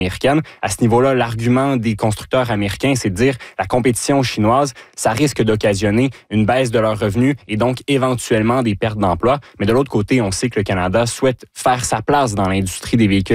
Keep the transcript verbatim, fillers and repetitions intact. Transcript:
américaine. À ce niveau-là, l'argument des constructeurs américains, c'est de dire la compétition chinoise, ça risque d'occasionner une baisse de leurs revenus et donc éventuellement des pertes d'emplois. Mais de l'autre côté, on sait que le Canada souhaite faire sa place dans l'industrie des véhicules